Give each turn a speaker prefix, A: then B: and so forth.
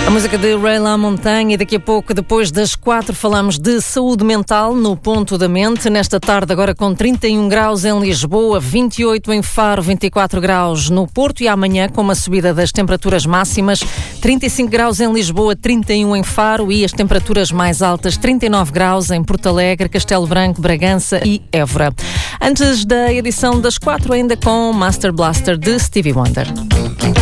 A: A música de Ray LaMontagne, e daqui a pouco, depois das 4, falamos de saúde mental no Ponto da Mente. Nesta tarde, agora com 31 graus em Lisboa, 28 em Faro, 24 graus no Porto, e amanhã com uma subida das temperaturas máximas, 35 graus em Lisboa, 31 em Faro, e as temperaturas mais altas, 39 graus em Porto Alegre, Castelo Branco, Bragança e Évora. Antes da edição das 4, ainda com Master Blaster de Stevie Wonder.